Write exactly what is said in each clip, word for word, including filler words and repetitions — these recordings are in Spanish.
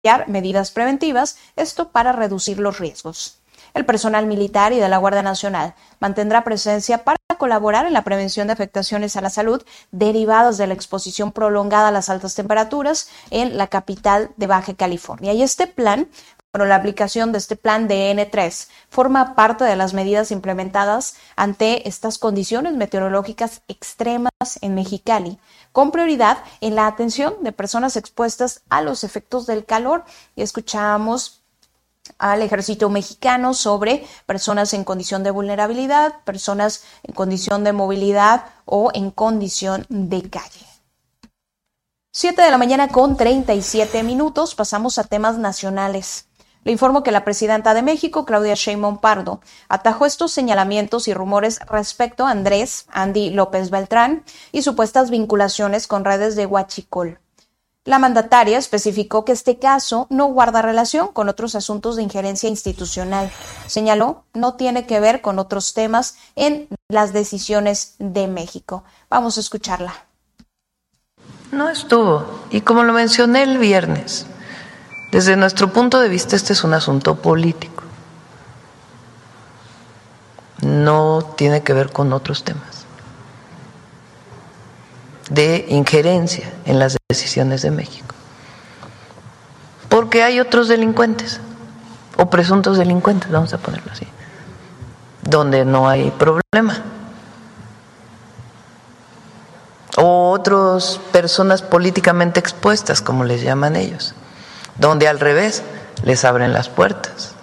medidas preventivas, esto para reducir los riesgos. El personal militar y de la Guardia Nacional mantendrá presencia para colaborar en la prevención de afectaciones a la salud derivadas de la exposición prolongada a las altas temperaturas en la capital de Baja California. Y este plan, bueno, la aplicación de este plan de N tres forma parte de las medidas implementadas ante estas condiciones meteorológicas extremas en Mexicali, con prioridad en la atención de personas expuestas a los efectos del calor. Y escuchamos al ejército mexicano sobre personas en condición de vulnerabilidad, personas en condición de movilidad o en condición de calle. siete de la mañana con treinta y siete minutos, pasamos a temas nacionales. Le informo que la presidenta de México, Claudia Sheinbaum Pardo, atajó estos señalamientos y rumores respecto a Andrés Andy López Beltrán y supuestas vinculaciones con redes de huachicol. La mandataria especificó que este caso no guarda relación con otros asuntos de injerencia institucional. Señaló, no tiene que ver con otros temas en las decisiones de México. Vamos a escucharla. No estuvo, y como lo mencioné el viernes, desde nuestro punto de vista este es un asunto político. No tiene que ver con otros temas de injerencia en las decisiones de México. Porque hay otros delincuentes, o presuntos delincuentes, vamos a ponerlo así, donde no hay problema. O otras personas políticamente expuestas, como les llaman ellos, donde al revés les abren las puertas.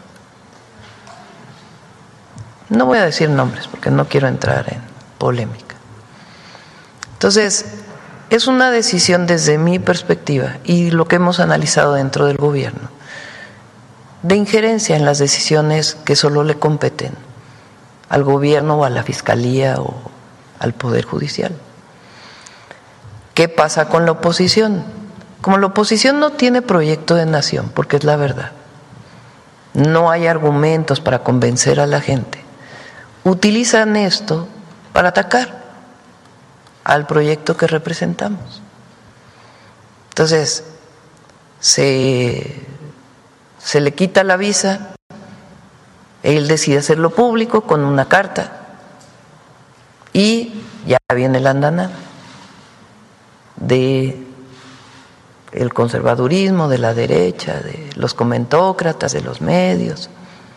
No voy a decir nombres porque no quiero entrar en polémica. Entonces, es una decisión desde mi perspectiva y lo que hemos analizado dentro del gobierno, de injerencia en las decisiones que solo le competen al gobierno o a la fiscalía o al Poder Judicial. ¿Qué pasa con la oposición? Como la oposición no tiene proyecto de nación, porque es la verdad, no hay argumentos para convencer a la gente, utilizan esto para atacar al proyecto que representamos. Entonces, se, se le quita la visa, él decide hacerlo público con una carta y ya viene la andanada de el conservadurismo, de la derecha, de los comentócratas, de los medios.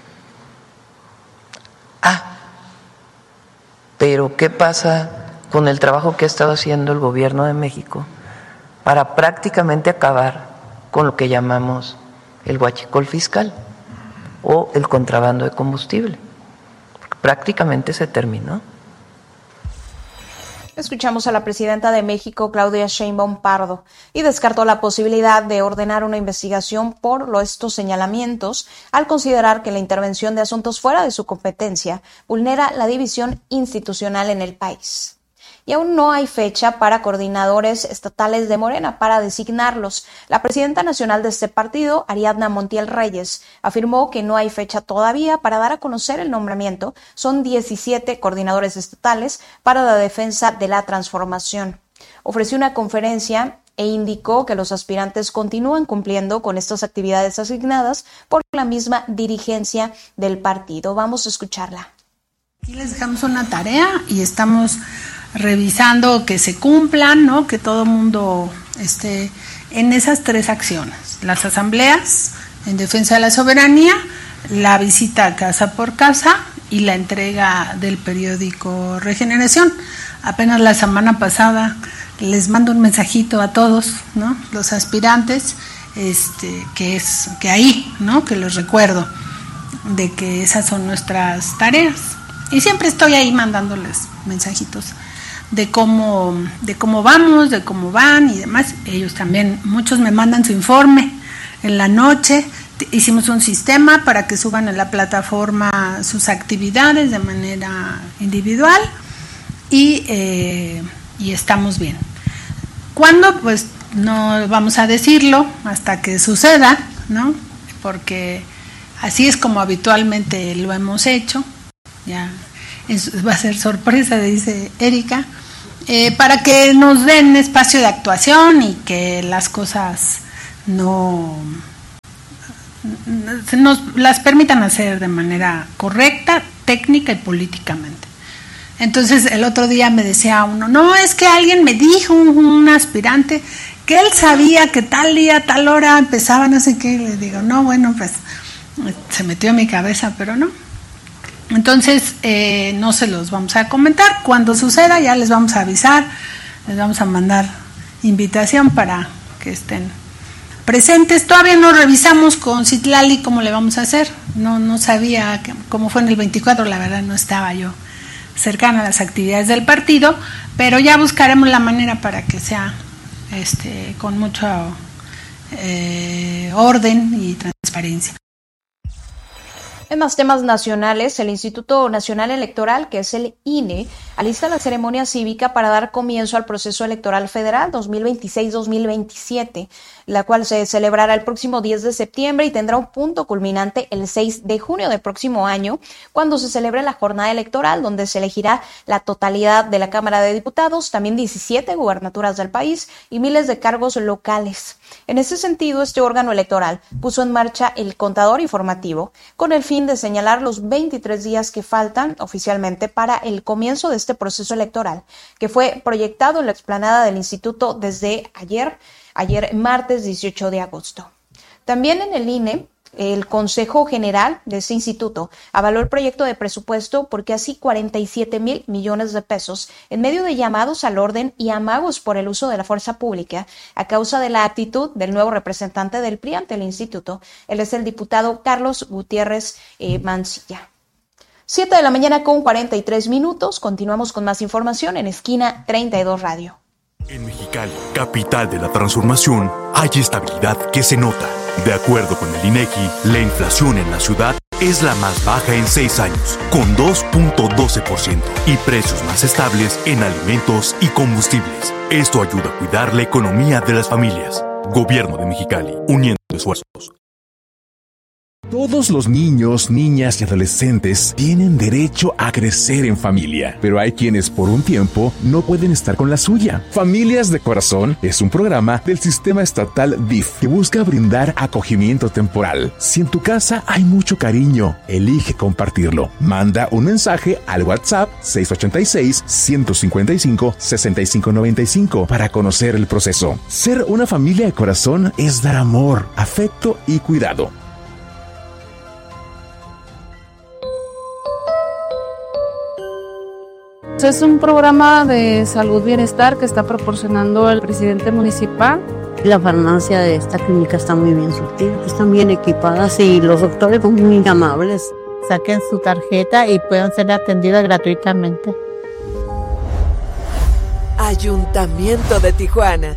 Ah, pero ¿qué pasa con el trabajo que ha estado haciendo el gobierno de México para prácticamente acabar con lo que llamamos el huachicol fiscal o el contrabando de combustible? Prácticamente se terminó. Escuchamos a la presidenta de México, Claudia Sheinbaum Pardo, y descartó la posibilidad de ordenar una investigación por estos señalamientos al considerar que la intervención de asuntos fuera de su competencia vulnera la división institucional en el país. Y aún no hay fecha para coordinadores estatales de Morena para designarlos. La presidenta nacional de este partido, Ariadna Montiel Reyes, afirmó que no hay fecha todavía para dar a conocer el nombramiento. Son diecisiete coordinadores estatales para la defensa de la transformación. Ofreció una conferencia e indicó que los aspirantes continúan cumpliendo con estas actividades asignadas por la misma dirigencia del partido. Vamos a escucharla. Aquí les dejamos una tarea y estamos revisando que se cumplan, ¿no? Que todo el mundo esté en esas tres acciones: las asambleas en defensa de la soberanía, la visita casa por casa y la entrega del periódico Regeneración. Apenas la semana pasada les mando un mensajito a todos, ¿no? Los aspirantes, este, que es que ahí, ¿no? Que les recuerdo de que esas son nuestras tareas. Y siempre estoy ahí mandándoles mensajitos de cómo, de cómo vamos, de cómo van y demás. Ellos también, muchos me mandan su informe en la noche. Hicimos un sistema para que suban a la plataforma sus actividades de manera individual y, eh, y estamos bien. ¿Cuándo? Pues no vamos a decirlo hasta que suceda, ¿no? Porque así es como habitualmente lo hemos hecho. Ya es, va a ser sorpresa, dice Erika, eh, para que nos den espacio de actuación y que las cosas no nos las permitan hacer de manera correcta, técnica y políticamente. Entonces el otro día me decía uno, no, es que alguien me dijo, un, un aspirante, que él sabía que tal día, tal hora empezaba, no sé qué, y le digo, no, bueno, pues se metió en mi cabeza, pero no. Entonces eh, no se los vamos a comentar, cuando suceda ya les vamos a avisar, les vamos a mandar invitación para que estén presentes. Todavía no revisamos con Citlali cómo le vamos a hacer, no, no sabía que, cómo fue en el veinticuatro, la verdad no estaba yo cercana a las actividades del partido, pero ya buscaremos la manera para que sea este, con mucho eh, orden y transparencia. En más temas nacionales, el Instituto Nacional Electoral, que es el I N E, alista la ceremonia cívica para dar comienzo al proceso electoral federal dos mil veintiséis dos mil veintisiete, la cual se celebrará el próximo diez de septiembre y tendrá un punto culminante el seis de junio del próximo año, cuando se celebre la jornada electoral, donde se elegirá la totalidad de la Cámara de Diputados, también diecisiete gubernaturas del país y miles de cargos locales. En ese sentido, este órgano electoral puso en marcha el contador informativo con el fin de señalar los veintitrés días que faltan oficialmente para el comienzo de este proceso electoral, que fue proyectado en la explanada del instituto desde ayer, ayer martes dieciocho de agosto. También en el I N E, el Consejo General de ese instituto avaló el proyecto de presupuesto por casi cuarenta y siete mil millones de pesos en medio de llamados al orden y amagos por el uso de la fuerza pública a causa de la actitud del nuevo representante del P R I ante el instituto. Él es el diputado Carlos Gutiérrez eh, Mancilla. siete de la mañana con cuarenta y tres minutos. Continuamos con más información en Esquina treinta y dos Radio. En Mexicali, capital de la transformación, hay estabilidad que se nota. De acuerdo con el INEGI, la inflación en la ciudad es la más baja en seis años, con dos punto doce por ciento, y precios más estables en alimentos y combustibles. Esto ayuda a cuidar la economía de las familias. Gobierno de Mexicali, uniendo esfuerzos. Todos los niños, niñas y adolescentes tienen derecho a crecer en familia, pero hay quienes por un tiempo no pueden estar con la suya. Familias de Corazón es un programa del sistema estatal D I F que busca brindar acogimiento temporal. Si en tu casa hay mucho cariño, elige compartirlo. Manda un mensaje al WhatsApp seis ocho seis, uno cinco cinco, seis cinco nueve cinco para conocer el proceso. Ser una familia de corazón es dar amor, afecto y cuidado. Es un programa de salud bienestar que está proporcionando el presidente municipal. La farmacia de esta clínica está muy bien surtida, están bien equipadas y los doctores son muy amables. Saquen su tarjeta y puedan ser atendidas gratuitamente. Ayuntamiento de Tijuana.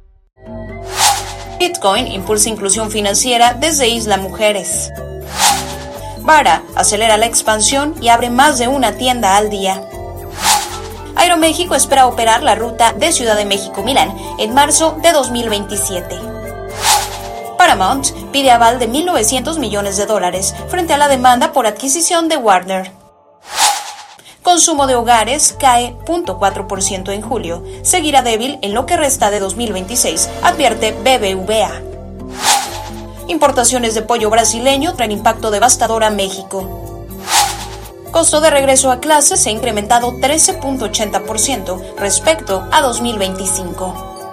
Bitcoin impulsa inclusión financiera desde Isla Mujeres. Vara acelera la expansión y abre más de una tienda al día. Aeroméxico espera operar la ruta de Ciudad de México-Milán en marzo de dos mil veintisiete. Paramount pide aval de mil novecientos millones de dólares frente a la demanda por adquisición de Warner. Consumo de hogares cae cero punto cuatro por ciento en julio. Seguirá débil en lo que resta de dos mil veintiséis, advierte B B V A. Importaciones de pollo brasileño traen impacto devastador a México. Costo de regreso a clases se ha incrementado trece punto ochenta por ciento respecto a dos mil veinticinco.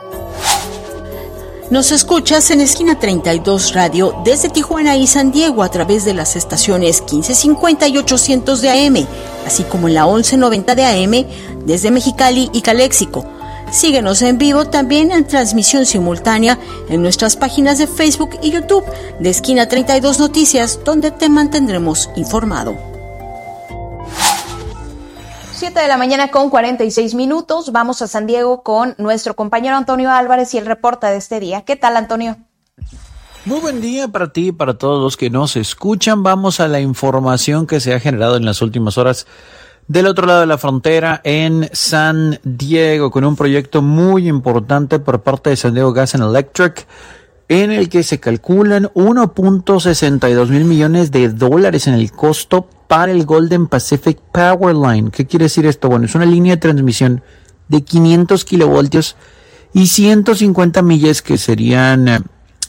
Nos escuchas en Esquina treinta y dos Radio desde Tijuana y San Diego a través de las estaciones quince cincuenta y ochocientos de A M, así como en la once noventa de A M desde Mexicali y Caléxico. Síguenos en vivo también en transmisión simultánea en nuestras páginas de Facebook y YouTube de Esquina treinta y dos Noticias, donde te mantendremos informado. siete de la mañana con cuarenta y seis minutos. Vamos a San Diego con nuestro compañero Antonio Álvarez y el reporte de este día. ¿Qué tal, Antonio? Muy buen día para ti y para todos los que nos escuchan. Vamos a la información que se ha generado en las últimas horas del otro lado de la frontera en San Diego, con un proyecto muy importante por parte de San Diego Gas and Electric, en el que se calculan uno punto sesenta y dos mil millones de dólares en el costo para el Golden Pacific Power Line. ¿Qué quiere decir esto? Bueno, es una línea de transmisión de quinientos kilovoltios y ciento cincuenta millas que serían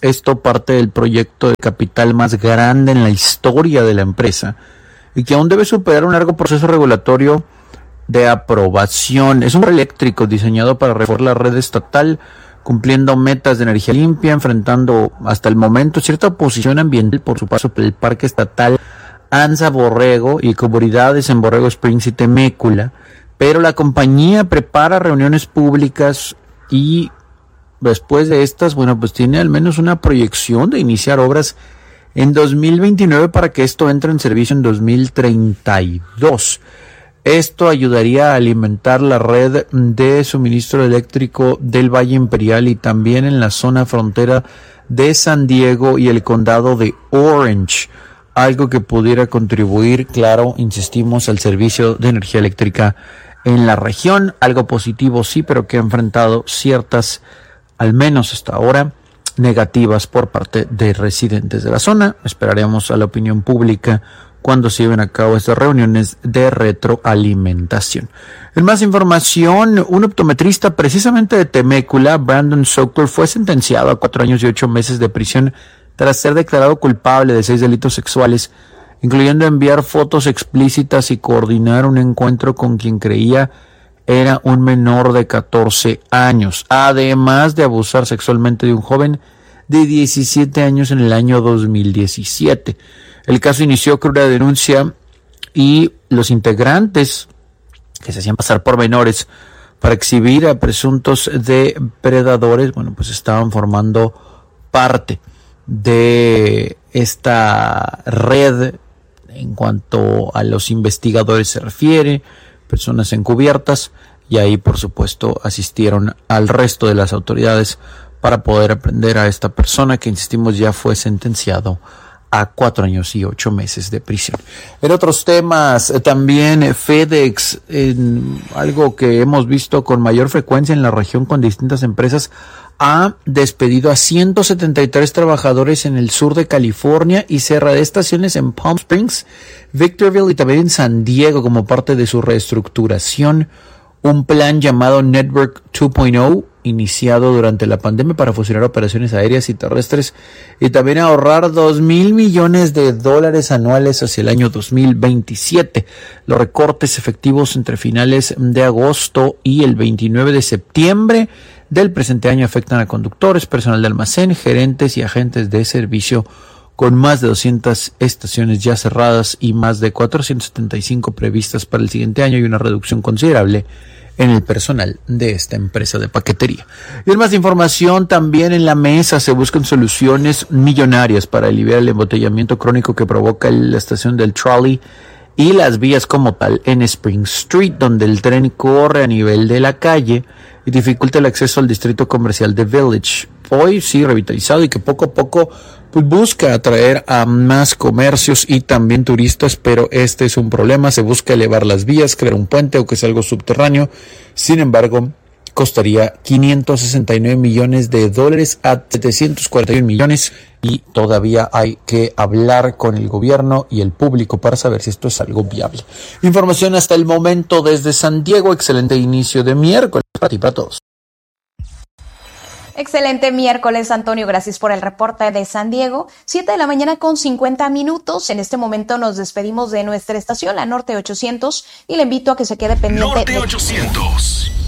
esto parte del proyecto de capital más grande en la historia de la empresa y que aún debe superar un largo proceso regulatorio de aprobación. Es un eléctrico diseñado para reforzar la red estatal, cumpliendo metas de energía limpia, enfrentando hasta el momento cierta oposición ambiental por su paso por el parque estatal Anza Borrego y comunidades en Borrego Springs y Temécula, pero la compañía prepara reuniones públicas y después de estas, bueno, pues tiene al menos una proyección de iniciar obras en dos mil veintinueve para que esto entre en servicio en dos mil treinta y dos. Esto ayudaría a alimentar la red de suministro eléctrico del Valle Imperial y también en la zona frontera de San Diego y el condado de Orange, algo que pudiera contribuir, claro, insistimos, al servicio de energía eléctrica en la región. Algo positivo sí, pero que ha enfrentado ciertas, al menos hasta ahora, negativas por parte de residentes de la zona. Esperaremos a la opinión pública cuando se lleven a cabo estas reuniones de retroalimentación. En más información, un optometrista precisamente de Temécula, Brandon Sokol, fue sentenciado a cuatro años y ocho meses de prisión tras ser declarado culpable de seis delitos sexuales, incluyendo enviar fotos explícitas y coordinar un encuentro con quien creía era un menor de catorce años, además de abusar sexualmente de un joven de diecisiete años en el año dos mil diecisiete. El caso inició con una denuncia y los integrantes que se hacían pasar por menores para exhibir a presuntos depredadores, bueno, pues estaban formando parte de esta red en cuanto a los investigadores se refiere, personas encubiertas, y ahí por supuesto asistieron al resto de las autoridades para poder aprender a esta persona que, insistimos, ya fue sentenciado a cuatro años y ocho meses de prisión. En otros temas, también FedEx, en algo que hemos visto con mayor frecuencia en la región con distintas empresas, ha despedido a ciento setenta y tres trabajadores en el sur de California y cerrará estaciones en Palm Springs, Victorville y también en San Diego como parte de su reestructuración. Un plan llamado Network dos punto cero, iniciado durante la pandemia para fusionar operaciones aéreas y terrestres y también ahorrar dos mil millones de dólares anuales hacia el año dos mil veintisiete. Los recortes efectivos entre finales de agosto y el veintinueve de septiembre del presente año afectan a conductores, personal de almacén, gerentes y agentes de servicio, con más de doscientas estaciones ya cerradas y más de cuatrocientas setenta y cinco previstas para el siguiente año y una reducción considerable en el personal de esta empresa de paquetería. Y en más información, también en la mesa se buscan soluciones millonarias para aliviar el embotellamiento crónico que provoca la estación del trolley y las vías como tal en Spring Street, donde el tren corre a nivel de la calle y dificulta el acceso al distrito comercial de Village. Hoy sí revitalizado y que poco a poco pues busca atraer a más comercios y también turistas, pero este es un problema. Se busca elevar las vías, crear un puente o que sea algo subterráneo. Sin embargo, costaría quinientos sesenta y nueve millones de dólares a setecientos cuarenta y uno millones y todavía hay que hablar con el gobierno y el público para saber si esto es algo viable. Información hasta el momento desde San Diego. Excelente inicio de miércoles para ti y para todos. Excelente miércoles, Antonio. Gracias por el reporte de San Diego. Siete de la mañana con cincuenta minutos. En este momento nos despedimos de nuestra estación, la Norte ochocientos, y le invito a que se quede pendiente. Norte ochocientos.